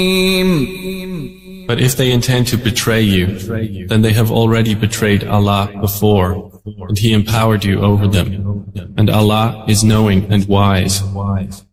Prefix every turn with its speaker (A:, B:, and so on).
A: But if they intend to betray you, then they have already betrayed Allah before, and He empowered you over them, and Allah is knowing and wise.